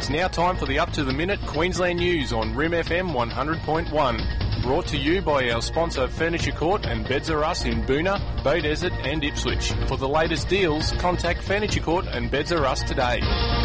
It's now time for the up-to-the-minute Queensland news on Rim FM 100.1. Brought to you by our sponsor Furniture Court and Beds R Us in Boonah, Beaudesert and Ipswich. For the latest deals, contact Furniture Court and Beds R Us today.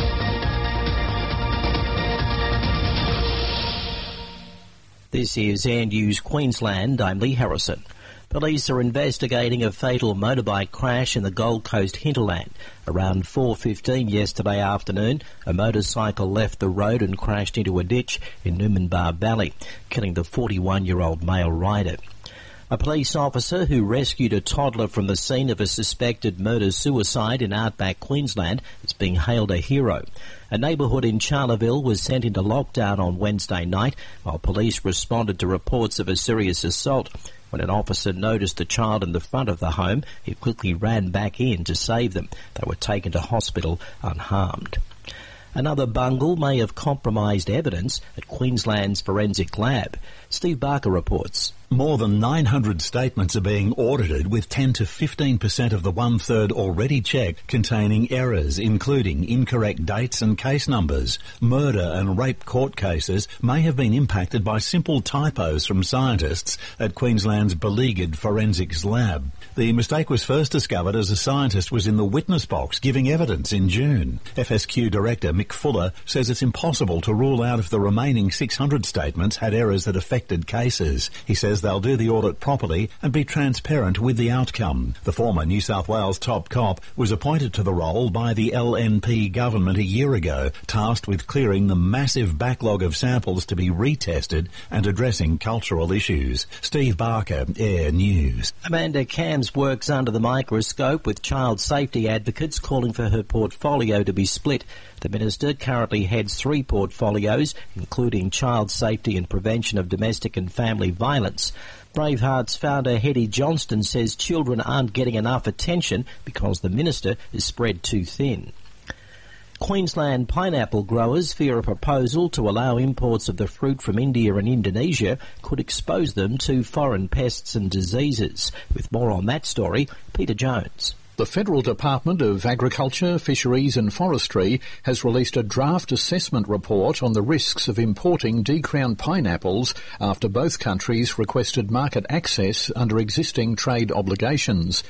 This is Air News Queensland. I'm Lee Harrison. Police are investigating a fatal motorbike crash in the Gold Coast hinterland. Around 4:15 yesterday afternoon, a motorcycle left the road and crashed into a ditch in Numinbah Valley, killing the 41-year-old male rider. A police officer who rescued a toddler from the scene of a suspected murder-suicide in Outback, Queensland, is being hailed a hero. A neighbourhood in Charleville was sent into lockdown on Wednesday night while police responded to reports of a serious assault. When an officer noticed the child in the front of the home, he quickly ran back in to save them. They were taken to hospital unharmed. Another bungle may have compromised evidence at Queensland's forensic lab. Steve Barker reports. More than 900 statements are being audited, with 10 to 15% of the one-third already checked containing errors, including incorrect dates and case numbers. Murder and rape court cases may have been impacted by simple typos from scientists at Queensland's beleaguered forensics lab. The mistake was first discovered as a scientist was in the witness box giving evidence in June. FSQ Director Mick Fuller says it's impossible to rule out if the remaining 600 statements had errors that affected cases. He says they'll do the audit properly and be transparent with the outcome. The former New South Wales top cop was appointed to the role by the LNP government a year ago, tasked with clearing the massive backlog of samples to be retested and addressing cultural issues. Steve Barker, Air News. Amanda Cams works under the microscope with child safety advocates calling for her portfolio to be split. The Minister currently heads 3 portfolios, including child safety and prevention of domestic and family violence. Bravehearts founder Hetty Johnston says children aren't getting enough attention because the Minister is spread too thin. Queensland pineapple growers fear a proposal to allow imports of the fruit from India and Indonesia could expose them to foreign pests and diseases. With more on that story, Peter Jones. The Federal Department of Agriculture, Fisheries and Forestry has released a draft assessment report on the risks of importing decrowned pineapples after both countries requested market access under existing trade obligations.